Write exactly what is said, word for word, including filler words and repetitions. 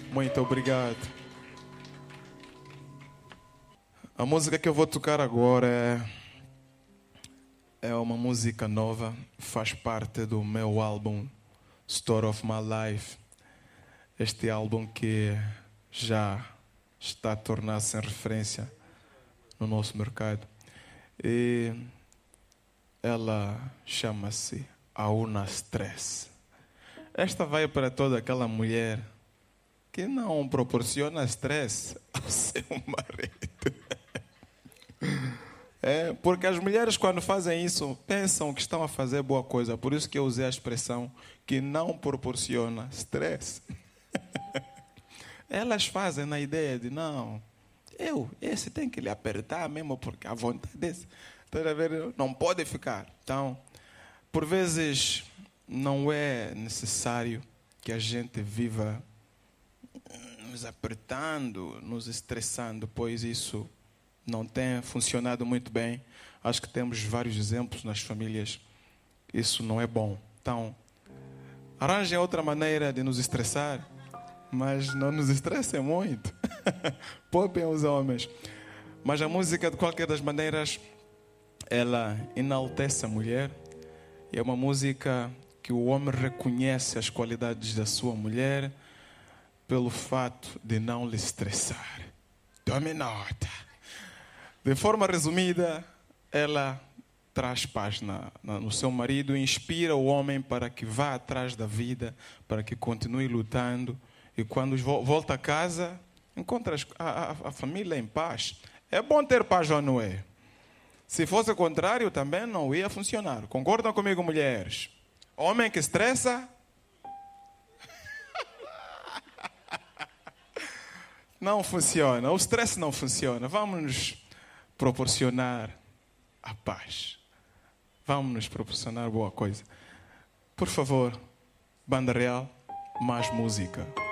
Muito obrigado. A música que eu vou tocar agora é, é uma música nova, faz parte do meu álbum Story of My Life. Este álbum que já está a tornar-se em referência no nosso mercado. E ela chama-se Auna Stress. Esta vai para toda aquela mulher que não proporciona stress ao seu marido. É, porque as mulheres, quando fazem isso, pensam que estão a fazer boa coisa. Por isso que eu usei a expressão que não proporciona stress. Elas fazem na ideia de, não, eu, esse tem que lhe apertar mesmo, porque a vontade desse, não pode ficar. Então, por vezes, não é necessário que a gente viva nos apertando, nos estressando, pois isso não tem funcionado muito bem. Acho que temos vários exemplos nas famílias. Isso não é bom. Então, arranjem outra maneira de nos estressar, mas não nos estressem muito. Poupem os homens. Mas a música, de qualquer das maneiras, ela enaltece a mulher. E é uma música que o homem reconhece as qualidades da sua mulher pelo fato de não lhe estressar. Tome nota. De forma resumida, ela traz paz na, na, no seu marido, inspira o homem para que vá atrás da vida, para que continue lutando. E quando volta a casa, encontra a, a, a família em paz. É bom ter paz ou não é? Se fosse o contrário, também não ia funcionar. Concordam comigo, mulheres? Homem que estressa... não funciona. O estresse não funciona. Vamos nos proporcionar a paz. Vamos nos proporcionar boa coisa. Por favor, Banda Real, mais música.